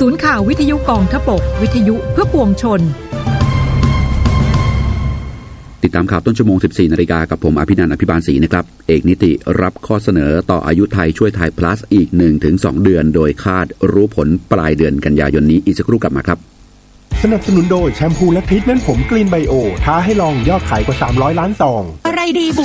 ศูนย์ข่าววิทยุกองทพบกวิทยุเพื่อปวงชนติดตามข่าวต้นชั่วโมง 14 นาฬิกากับผมอภินันท์ อภิบาลศรีนะครับเอกนิติรับข้อเสนอต่ออายุไทยช่วยไทย plus อีก 1-2 เดือนโดยคาดรู้ผลปลายเดือนกันยายนนี้อีกสักครู่กลับมาครับสนับสนุนโดยแชมพูและทรีทเมนต์ผมกรีนไบโอท้าให้ลองยอดขายกว่า300 ล้านซองอะไรดี